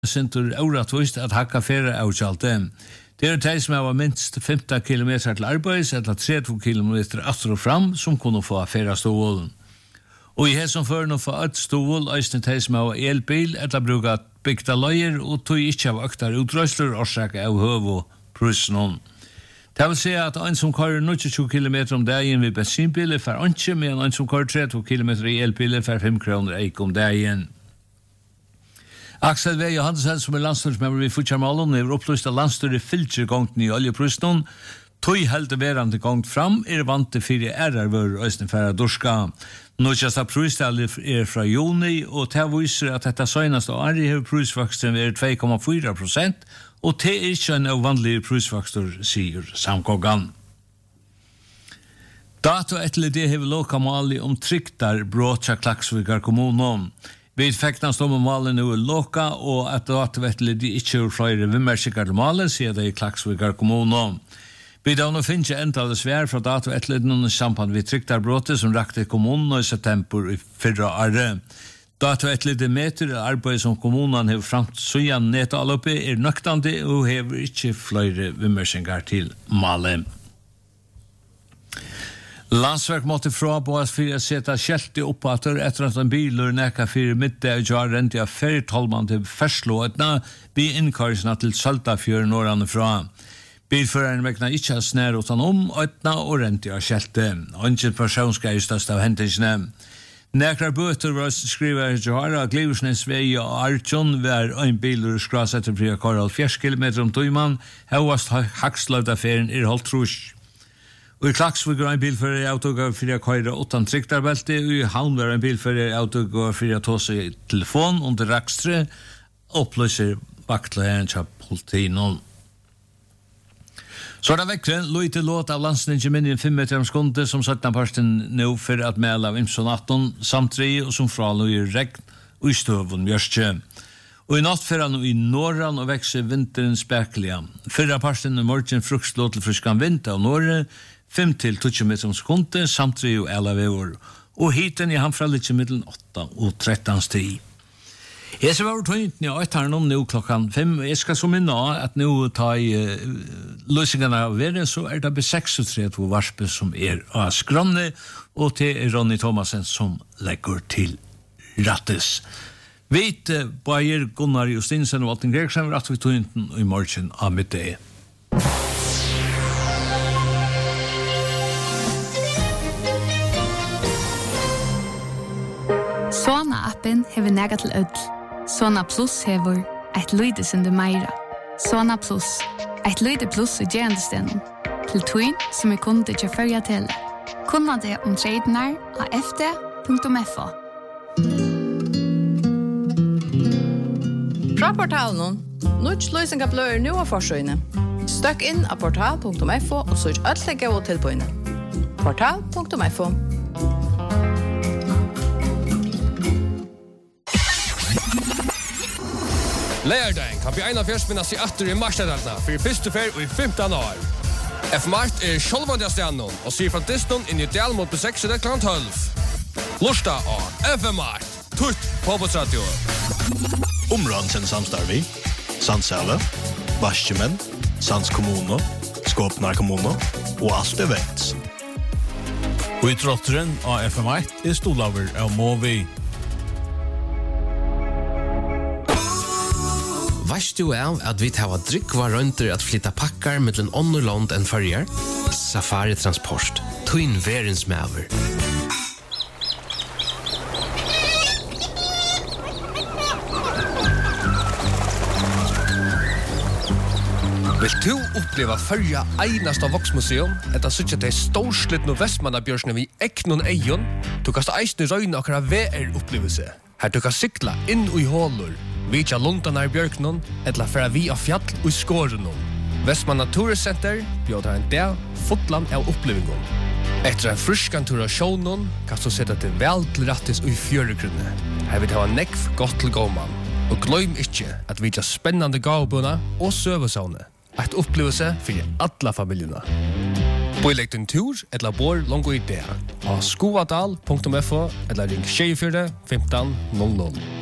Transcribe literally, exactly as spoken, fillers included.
Sintur orattvist at hakka fyrre avkjalte. Det er de som har minst femten kilometer til arbeids, eller trettio kilometer atter og fram, som kunne få fyrre stålen. Og i hesson føren å få et stål, øyne de som har elbil, eller bruka bygda løyer, og tog ikke av øktar utrøsler, årsak av høv og prusen. Det vil si at en som kører tjugo kilometer om dagen ved bensinbiler får ikke, men en som kører trettio kilometer i elbiler får fem kroner eik om dagen. Axel V. Johansen, som er landstyrsmember ved Futjarmalen, er opplyst av landstyr i filtergångten i oljeprusten. Tøy helte verande gongt fram er vant til fire ærarvør østnefæra dorska. Nåkjasta prustallet er fra juni, og det viser at dette søgnaste året har prusvaksten vært två komma fyra procent, og det er ikke en vanlig prusvakstor, sier samkogan. Dato etter det har lokamåli om tryktar bråtja Klaksvikar kommunen. Vi fekna stå med malen nu er loka, og at dato etter det ikke er flere vimmersikar til malen, sier det i Klaksvikar kommunen. Vi da nå finner ikke endelig svær fra dato etter noen samband vi tryktar bråtet som rakte kommunen i september i fyrre året. Dato etter det meter arbeid som kommunen har framt søyan netaloppi er nøktande og hever ikke flere vimmersikar til malen. Landsverk måtte fraboas for å sette skjeltet oppater etter at en bil og nekka fire middag og jar rent av fyrre tolvmann til ferslåetna vi innkarsna til Saltafjøren årene fra. Bilføreren vekna ikke ha snær utan om, øtna og rent av skjeltet. Ønsket person skal i størst av hendingsene. Nekrar bøter var skriver Johara, Gliversnes vei og Artjon var en bil og skrasetter fri av Karl fjers kilometer om tøyman, hevast haksløydaffæren er holdt trus. Og i Klaksvik var en bilfører i autogår for å køyre åttan tryktarbelte, og i Havn var en bilfører i autogår for å ta seg i telefon under rakstre, oppløser vaktlæren til politiet. Så er det vekkeren, lojte låt av landsningen minne fem meter om skunde, som satt den parsten nå for at melde av Imson atten, samtidig og som fraløyer regn og i støvun mjørstje. Og i natt fyrir han i norran og vekse vinteren spekliga. Fyrra parsten i morgen frukslå til fryskan vind av Norge, fem til tjugo meter om sekunde, samtidig og alle vever. Og hiten i han fra litt middelen åtta og trettan sti. Jeg ser over tøynten i øytaren om nå klokkan fem. Jeg skal så minne at nå ta i uh, løsningene av verden, så er det be trettio varspe som er av skranne, og til er Ronny Thomasen som legger til rattes. Vit uh, Bayer Gunnar Justinsen og Alten Gregersen var at vi tøynten i morgen av middag. Sona-appen hever nega til ødel. Sona Plus hever eit lyde sinde meira. Sona Plus, eit lyde plus i gjerandestenen. Til twin som er kunde til førja til. Kunna det om tradenar av f d punktum f o. Fra portalen, Nuts løysinga bløyer nu av forsøyne. Støkk inn av portal punktum f o og søk alle gode tilbøyne. portal punktum f o. Lærdagen kan bli en av fjerspinna seg atter i marsjadalna for i første fer og i femten år. F-Mart er sjolvvandig av stjernen og sier fra Disney inn i del mot beseksede klant tolv. Lorsta av F-Mart, tutt på Båtsradio. Omransen samstarvi, Sandsæle, Vaskjemenn, Sands kommune, Skåpnar kommune og alt det vets. Og i trotteren av F-Mart er stolaver av Movi. Veist du av at vi tar drikva rønter at flytta pakkar mellom ånderland enn farger? Safari Transport, Twin Verens Maver. Vil du oppleva fyrja einast av Voksmuseum, etter suttje til storslitt no Vestmannabjørsne vi eknon eion, du kast eisne røyne akkara V R-opplevelse. Her du kan sykla inn i hålor, vitja Lundanar Bjørknon, etla færa vi av fjall og i skårenon. Vestmanna Turiscenter bjóðar en dag fotland av opplevingon. Etter en fruskan tur av sjånon, kan du sette til vel til rattis og i fjøregrunne. Her vil det ha nekv godt til gåman. Og gløym ikkje at vitja spennande gavbuna og søvesavne. Et opplevelse for alla familjena. Boilegg din tur, etla bor longo i det. Ha skoadal punktum f o, eller ring tjue fire femten null null.